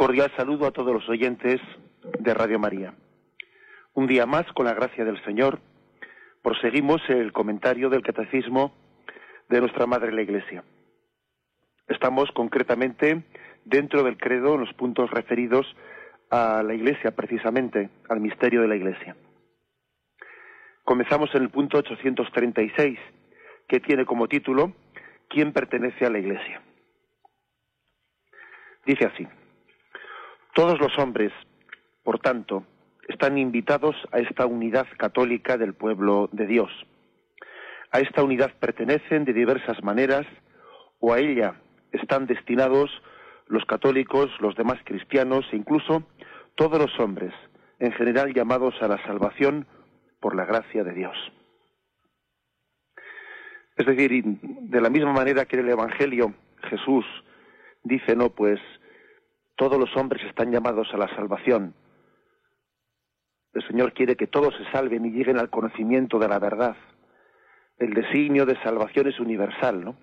cordial saludo a todos los oyentes de Radio María. Un día más, con la gracia del Señor, proseguimos el comentario del Catecismo de nuestra Madre la Iglesia. Estamos concretamente dentro del credo en los puntos referidos a la Iglesia, precisamente, al misterio de la Iglesia. Comenzamos en el punto 836, que tiene como título ¿Quién pertenece a la Iglesia? Dice así: todos los hombres, por tanto, están invitados a esta unidad católica del pueblo de Dios. A esta unidad pertenecen de diversas maneras, o a ella están destinados los católicos, los demás cristianos e incluso todos los hombres, en general llamados a la salvación por la gracia de Dios. Es decir, de la misma manera que en el Evangelio Jesús dice, pues todos los hombres están llamados a la salvación. El Señor quiere que todos se salven y lleguen al conocimiento de la verdad. El designio de salvación es universal, ¿no?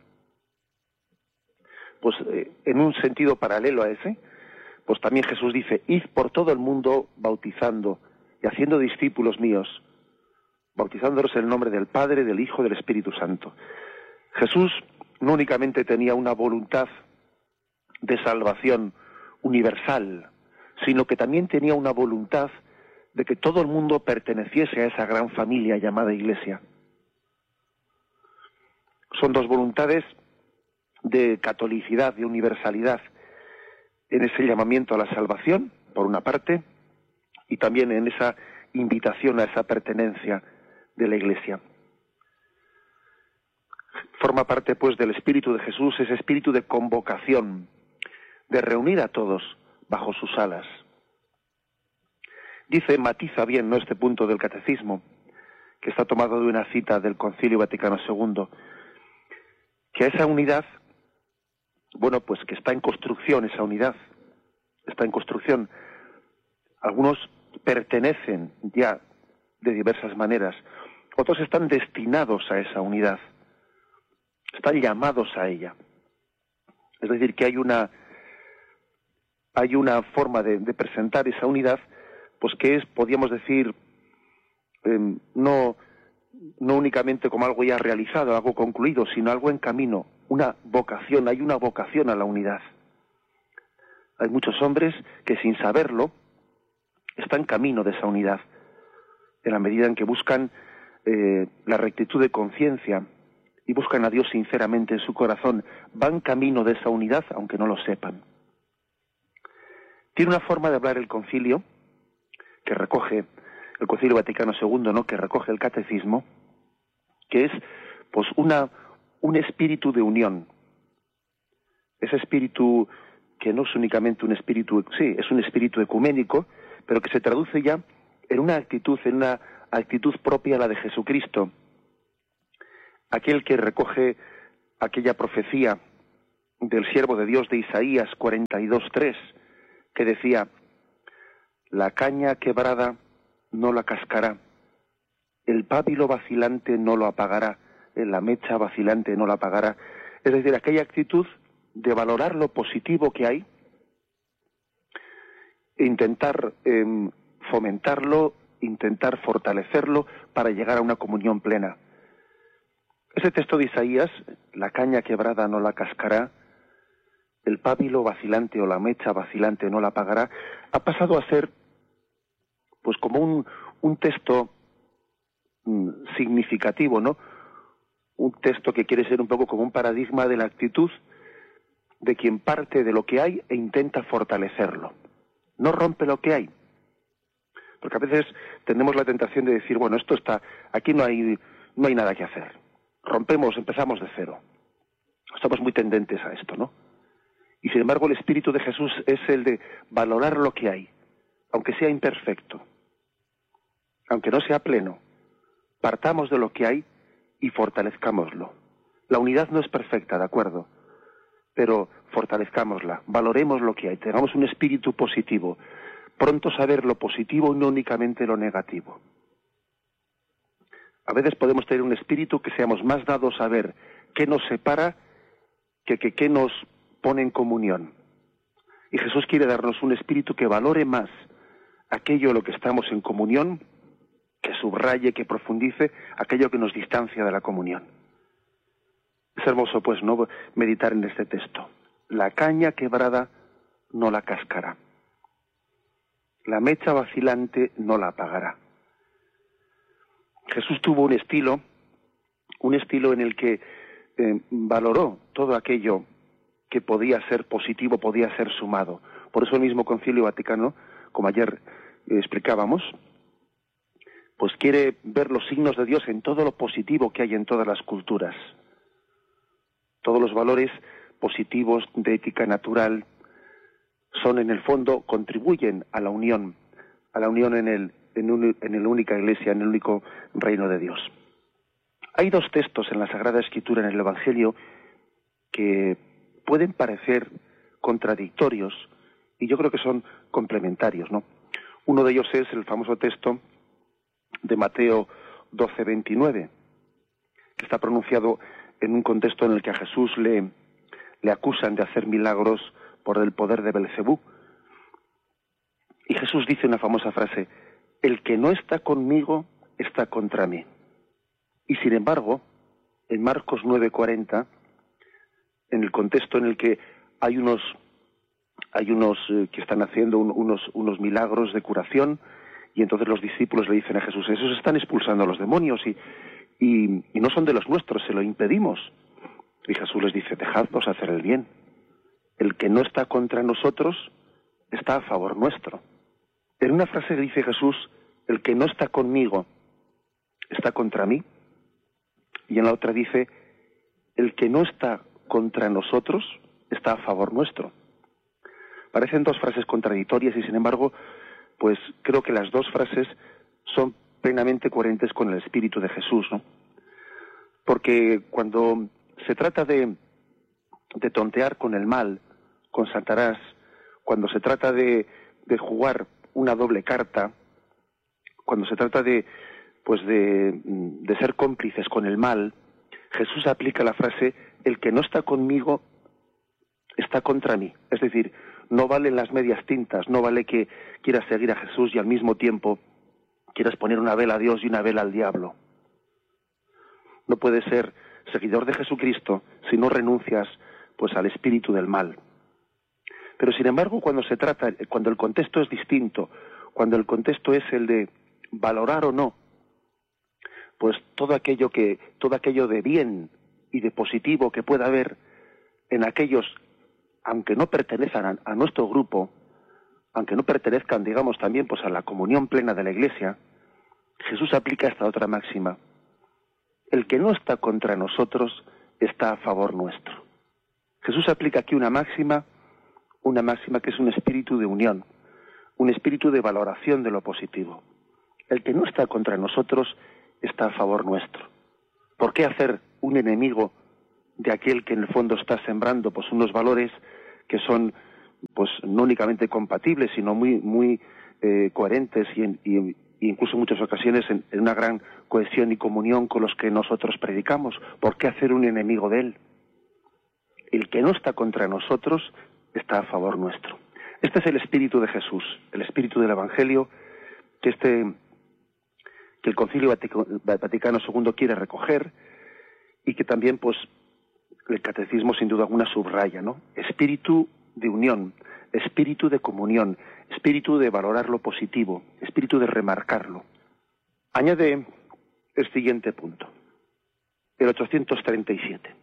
Pues en un sentido paralelo a ese, pues también Jesús dice, id por todo el mundo bautizando y haciendo discípulos míos, bautizándolos en el nombre del Padre, del Hijo y del Espíritu Santo. Jesús no únicamente tenía una voluntad de salvación universal, sino que también tenía una voluntad de que todo el mundo perteneciese a esa gran familia llamada Iglesia. Son dos voluntades de catolicidad, de universalidad, en ese llamamiento a la salvación, por una parte, y también en esa invitación a esa pertenencia de la Iglesia. Forma parte, pues, del espíritu de Jesús, ese espíritu de convocación, de reunir a todos bajo sus alas. Dice, matiza bien, ¿no?, este punto del Catecismo, que está tomado de una cita del Concilio Vaticano II, que esa unidad, pues que está en construcción, esa unidad está en construcción. Algunos pertenecen ya de diversas maneras, otros están destinados a esa unidad, están llamados a ella. Es decir, que hay una forma de presentar esa unidad, pues que es, podríamos decir, no únicamente como algo ya realizado, algo concluido, sino algo en camino, una vocación, hay una vocación a la unidad. Hay muchos hombres que sin saberlo están en camino de esa unidad, en la medida en que buscan la rectitud de conciencia y buscan a Dios sinceramente en su corazón, van camino de esa unidad aunque no lo sepan. Tiene una forma de hablar el concilio que recoge el Concilio Vaticano II, ¿no?, que recoge el Catecismo, que es pues un espíritu de unión. Ese espíritu que no es únicamente un espíritu, sí, es un espíritu ecuménico, pero que se traduce ya en una actitud propia a la de Jesucristo, aquel que recoge aquella profecía del siervo de Dios de Isaías 42:3, que decía, la caña quebrada no la cascará, el pábilo vacilante no lo apagará, la mecha vacilante no la apagará. Es decir, aquella actitud de valorar lo positivo que hay e intentar fomentarlo, intentar fortalecerlo para llegar a una comunión plena. Ese texto de Isaías, la caña quebrada no la cascará, el pábilo vacilante o la mecha vacilante no la apagará, ha pasado a ser pues como un texto significativo, ¿no? Un texto que quiere ser un poco como un paradigma de la actitud de quien parte de lo que hay e intenta fortalecerlo. No rompe lo que hay. Porque a veces tenemos la tentación de decir, esto está, aquí no hay nada que hacer. Rompemos, empezamos de cero. Estamos muy tendentes a esto, ¿no? Y sin embargo el espíritu de Jesús es el de valorar lo que hay, aunque sea imperfecto, aunque no sea pleno. Partamos de lo que hay y fortalezcámoslo. La unidad no es perfecta, ¿de acuerdo? Pero fortalezcámosla, valoremos lo que hay, tengamos un espíritu positivo, prontos a ver lo positivo y no únicamente lo negativo. A veces podemos tener un espíritu que seamos más dados a ver qué nos separa que qué nos pone en comunión. Y Jesús quiere darnos un espíritu que valore más aquello en lo que estamos en comunión, que subraye, que profundice aquello que nos distancia de la comunión. Es hermoso, pues, no meditar en este texto. La caña quebrada no la cascará. La mecha vacilante no la apagará. Jesús tuvo un estilo en el que valoró todo aquello que podía ser positivo, podía ser sumado. Por eso el mismo Concilio Vaticano, como ayer explicábamos, pues quiere ver los signos de Dios en todo lo positivo que hay en todas las culturas. Todos los valores positivos de ética natural son, en el fondo, contribuyen a la unión en la única Iglesia, en el único reino de Dios. Hay dos textos en la Sagrada Escritura, en el Evangelio, que pueden parecer contradictorios y yo creo que son complementarios, ¿no? Uno de ellos es el famoso texto de Mateo 12:29, que está pronunciado en un contexto en el que a Jesús le acusan de hacer milagros por el poder de Belcebú. Y Jesús dice una famosa frase: el que no está conmigo está contra mí. Y sin embargo, en Marcos 9:40, en el contexto en el que hay unos que están haciendo unos milagros de curación, y entonces los discípulos le dicen a Jesús: esos están expulsando a los demonios y no son de los nuestros, se lo impedimos. Y Jesús les dice: dejadnos hacer el bien. El que no está contra nosotros está a favor nuestro. En una frase dice Jesús: el que no está conmigo está contra mí. Y en la otra dice: el que no está contra nosotros está a favor nuestro. Parecen dos frases contradictorias y, sin embargo, pues creo que las dos frases son plenamente coherentes con el espíritu de Jesús, ¿no? Porque cuando se trata de tontear con el mal, con Satanás, cuando se trata de jugar una doble carta, cuando se trata de ser cómplices con el mal, Jesús aplica la frase: el que no está conmigo está contra mí. Es decir, no valen las medias tintas, no vale que quieras seguir a Jesús y al mismo tiempo quieras poner una vela a Dios y una vela al diablo. No puedes ser seguidor de Jesucristo si no renuncias pues al espíritu del mal. Pero sin embargo, cuando el contexto es distinto, cuando el contexto es el de valorar o no, pues todo aquello de bien y de positivo que pueda haber en aquellos, aunque no pertenezcan a nuestro grupo, aunque no pertenezcan, digamos, también pues a la comunión plena de la Iglesia, Jesús aplica esta otra máxima: el que no está contra nosotros está a favor nuestro. Jesús aplica aquí una máxima que es un espíritu de unión, un espíritu de valoración de lo positivo. El que no está contra nosotros está a favor nuestro. ¿Por qué hacer un enemigo de aquel que en el fondo está sembrando pues unos valores que son pues no únicamente compatibles, sino muy coherentes y incluso en muchas ocasiones en una gran cohesión y comunión con los que nosotros predicamos? ¿Por qué hacer un enemigo de él? El que no está contra nosotros está a favor nuestro. Este es el espíritu de Jesús, el espíritu del Evangelio que el Concilio Vaticano II quiere recoger y que también pues el Catecismo sin duda alguna subraya, ¿no? Espíritu de unión, espíritu de comunión, espíritu de valorar lo positivo, espíritu de remarcarlo. Añade el siguiente punto, el 837.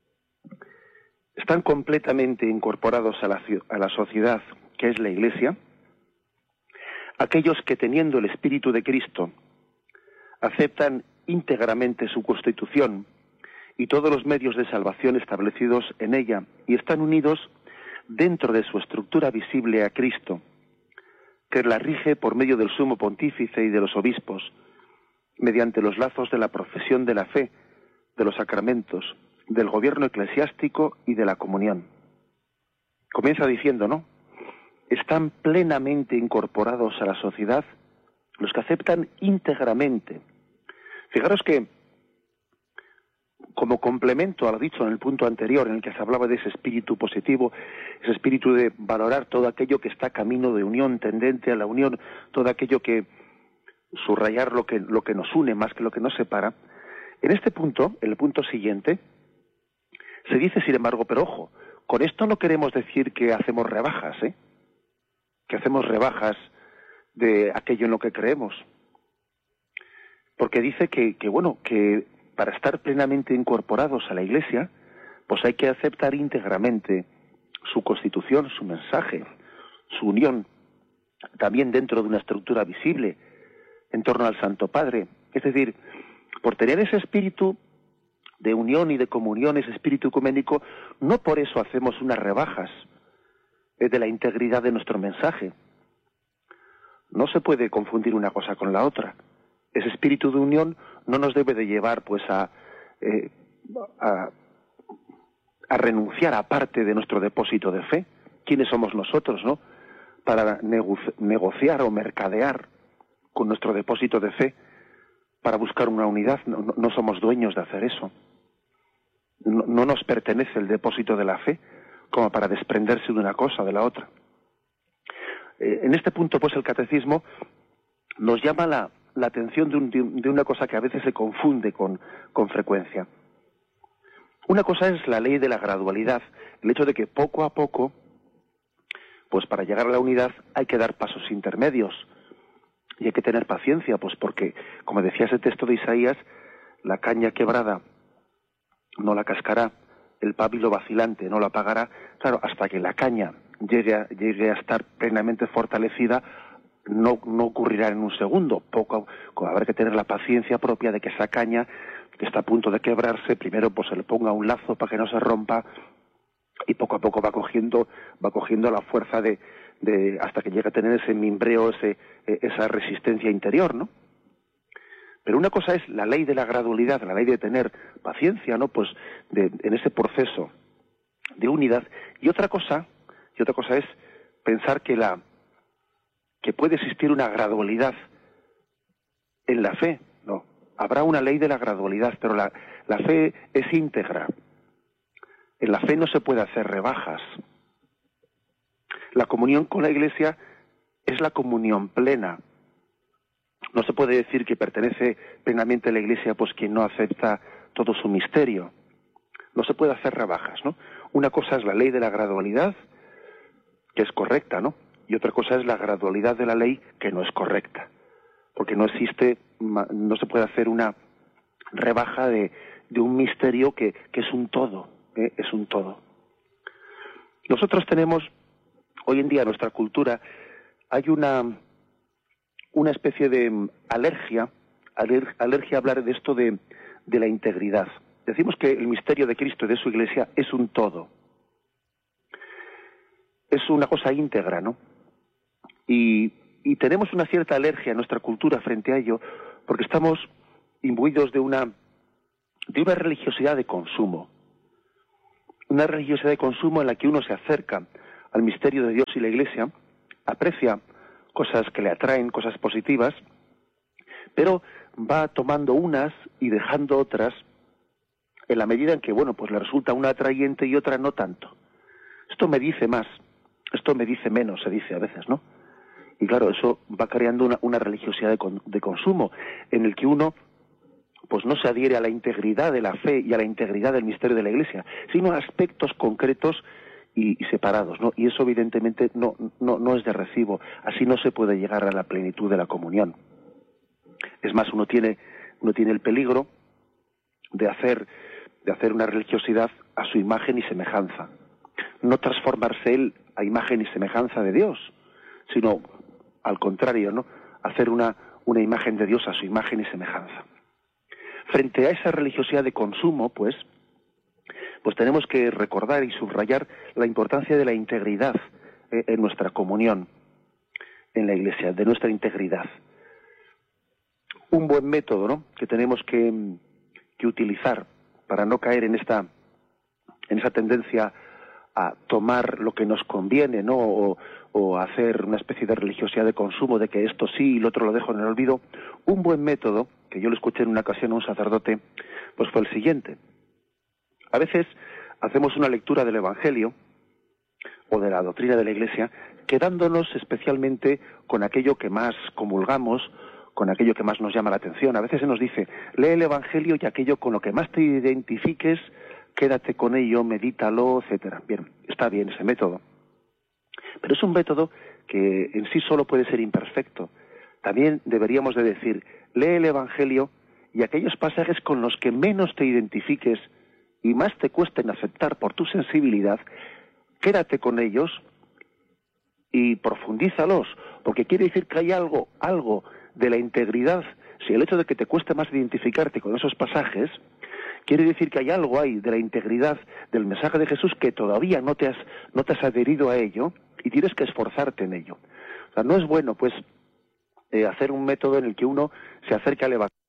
Están completamente incorporados a la sociedad que es la Iglesia aquellos que, teniendo el espíritu de Cristo, aceptan íntegramente su constitución y todos los medios de salvación establecidos en ella y están unidos dentro de su estructura visible a Cristo, que la rige por medio del sumo pontífice y de los obispos, mediante los lazos de la profesión de la fe, de los sacramentos, del gobierno eclesiástico y de la comunión. Comienza diciendo, ¿no? Están plenamente incorporados a la sociedad los que aceptan íntegramente. Fijaros que como complemento a lo dicho en el punto anterior, en el que se hablaba de ese espíritu positivo, ese espíritu de valorar todo aquello que está camino de unión, tendente a la unión, todo aquello que subrayar lo que nos une más que lo que nos separa. En este punto, en el punto siguiente, se dice, sin embargo, pero ojo, con esto no queremos decir que hacemos rebajas, que hacemos rebajas de aquello en lo que creemos. Porque dice que para estar plenamente incorporados a la Iglesia, pues hay que aceptar íntegramente su constitución, su mensaje, su unión, también dentro de una estructura visible, en torno al Santo Padre. Es decir, por tener ese espíritu de unión y de comunión, ese espíritu ecuménico, no por eso hacemos unas rebajas de la integridad de nuestro mensaje. No se puede confundir una cosa con la otra. Ese espíritu de unión no nos debe de llevar pues a renunciar a parte de nuestro depósito de fe. ¿Quiénes somos nosotros, no?, para negociar o mercadear con nuestro depósito de fe para buscar una unidad? No somos dueños de hacer eso. No nos pertenece el depósito de la fe como para desprenderse de una cosa o de la otra. En este punto, pues, el catecismo nos llama la atención de una cosa que a veces se confunde con frecuencia. Una cosa es la ley de la gradualidad, el hecho de que poco a poco, pues para llegar a la unidad hay que dar pasos intermedios y hay que tener paciencia, pues porque, como decía ese texto de Isaías, la caña quebrada no la cascará, el pábilo vacilante no la apagará. Claro, hasta que la caña llegue a estar plenamente fortalecida, no ocurrirá en un segundo. Habrá que tener la paciencia propia de que esa caña, que está a punto de quebrarse, primero pues se le ponga un lazo para que no se rompa, y poco a poco va cogiendo la fuerza de hasta que llegue a tener ese mimbreo, esa resistencia interior, ¿no? Pero una cosa es la ley de la gradualidad, la ley de tener paciencia, ¿no?, pues en ese proceso de unidad, y otra cosa es pensar que puede existir una gradualidad en la fe. No, habrá una ley de la gradualidad, pero la fe es íntegra. En la fe no se puede hacer rebajas. La comunión con la Iglesia es la comunión plena. No se puede decir que pertenece plenamente a la Iglesia pues quien no acepta todo su misterio. No se puede hacer rebajas, ¿no? Una cosa es la ley de la gradualidad, que es correcta, ¿no? Y otra cosa es la gradualidad de la ley, que no es correcta. Porque no se puede hacer una rebaja de un misterio que es un todo, es un todo. Nosotros tenemos, hoy en día en nuestra cultura, hay una especie de alergia a hablar de esto de la integridad. Decimos que el misterio de Cristo y de su Iglesia es un todo. Es una cosa íntegra, ¿no? Y tenemos una cierta alergia en nuestra cultura frente a ello, porque estamos imbuidos de una religiosidad de consumo. Una religiosidad de consumo en la que uno se acerca al misterio de Dios y la Iglesia, aprecia cosas que le atraen, cosas positivas, pero va tomando unas y dejando otras en la medida en que, pues le resulta una atrayente y otra no tanto. Esto me dice más, esto me dice menos, se dice a veces, ¿no? Y claro, eso va creando una religiosidad de consumo, en el que uno pues no se adhiere a la integridad de la fe y a la integridad del misterio de la Iglesia, sino a aspectos concretos y separados, ¿no? Y eso evidentemente no es de recibo. Así no se puede llegar a la plenitud de la comunión. Es más, uno tiene el peligro de hacer una religiosidad a su imagen y semejanza. No transformarse él a imagen y semejanza de Dios, sino al contrario, ¿no?, hacer una imagen de Dios a su imagen y semejanza. Frente a esa religiosidad de consumo, pues tenemos que recordar y subrayar la importancia de la integridad en nuestra comunión en la Iglesia, de nuestra integridad. Un buen método, ¿no?, que tenemos que utilizar para no caer en esa tendencia a tomar lo que nos conviene, ¿no?, o hacer una especie de religiosidad de consumo, de que esto sí y lo otro lo dejo en el olvido. Un buen método, que yo lo escuché en una ocasión a un sacerdote, pues fue el siguiente. A veces hacemos una lectura del Evangelio o de la doctrina de la Iglesia quedándonos especialmente con aquello que más comulgamos, con aquello que más nos llama la atención. A veces se nos dice, lee el Evangelio y aquello con lo que más te identifiques, quédate con ello, medítalo, etcétera. Bien, está bien ese método. Pero es un método que en sí solo puede ser imperfecto. También deberíamos de decir, lee el Evangelio y aquellos pasajes con los que menos te identifiques y más te cuesten aceptar por tu sensibilidad, quédate con ellos y profundízalos, porque quiere decir que hay algo de la integridad. Si el hecho de que te cueste más identificarte con esos pasajes, quiere decir que hay algo ahí de la integridad del mensaje de Jesús que todavía no te has adherido a ello y tienes que esforzarte en ello. O sea, no es bueno, pues, hacer un método en el que uno se acerque al Evangelio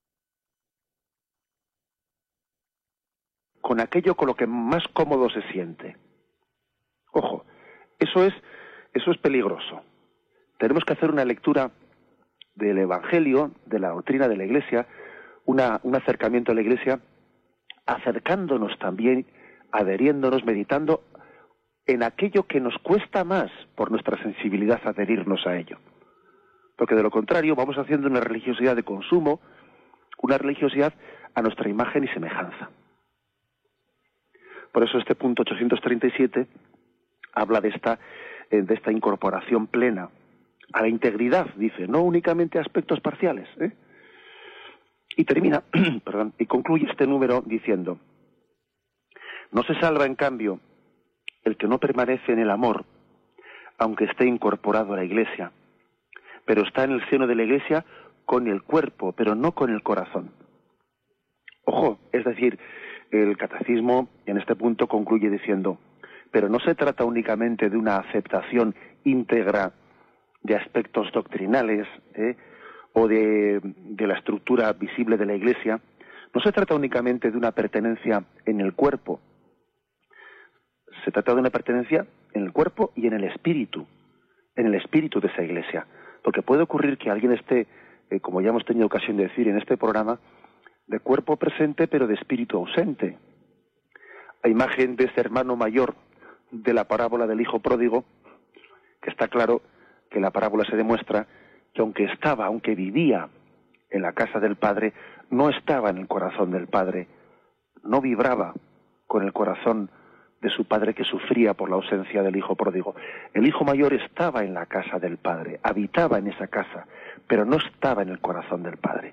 con aquello con lo que más cómodo se siente. Ojo, eso es peligroso. Tenemos que hacer una lectura del Evangelio, de la doctrina de la Iglesia, un acercamiento a la Iglesia, acercándonos también, adheriéndonos, meditando en aquello que nos cuesta más por nuestra sensibilidad adherirnos a ello. Porque de lo contrario vamos haciendo una religiosidad de consumo, una religiosidad a nuestra imagen y semejanza. Por eso este punto 837 habla de esta incorporación plena a la integridad, dice, no únicamente aspectos parciales, ¿eh? Y termina, y concluye este número diciendo, no se salva en cambio el que no permanece en el amor, aunque esté incorporado a la Iglesia, pero está en el seno de la Iglesia con el cuerpo, pero no con el corazón. Ojo, es decir, el catecismo en este punto concluye diciendo, pero no se trata únicamente de una aceptación íntegra de aspectos doctrinales, o de la estructura visible de la Iglesia, no se trata únicamente de una pertenencia en el cuerpo, se trata de una pertenencia en el cuerpo y en el espíritu de esa Iglesia, porque puede ocurrir que alguien esté, como ya hemos tenido ocasión de decir en este programa, de cuerpo presente pero de espíritu ausente. A imagen de ese hermano mayor de la parábola del hijo pródigo, que está claro que la parábola se demuestra que aunque vivía en la casa del Padre, no estaba en el corazón del Padre, no vibraba con el corazón de su Padre que sufría por la ausencia del hijo pródigo. El hijo mayor estaba en la casa del Padre, habitaba en esa casa, pero no estaba en el corazón del Padre.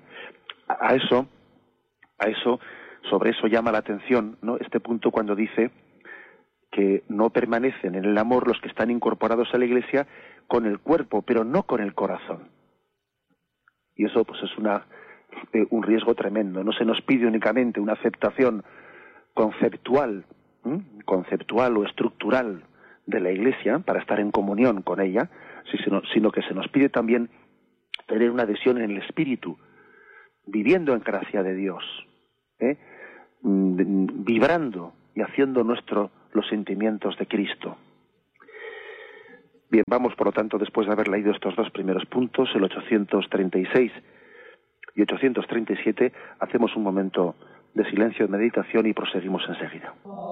Sobre eso llama la atención, ¿no?, este punto cuando dice que no permanecen en el amor los que están incorporados a la Iglesia con el cuerpo, pero no con el corazón. Y eso pues es un riesgo tremendo. No se nos pide únicamente una aceptación conceptual o estructural de la Iglesia para estar en comunión con ella, sino que se nos pide también tener una adhesión en el espíritu, viviendo en gracia de Dios, vibrando y haciendo nuestro los sentimientos de Cristo. Bien, vamos por lo tanto, después de haber leído estos dos primeros puntos, el 836 y 837, hacemos un momento de silencio, de meditación y proseguimos enseguida.